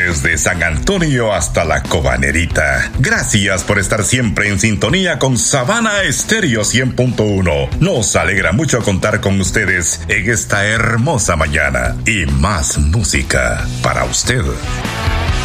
desde San Antonio hasta la Cobanerita. Gracias por estar siempre en sintonía con Savana Estéreo 100.1. Nos alegra mucho contar con ustedes en esta hermosa mañana y más música para usted.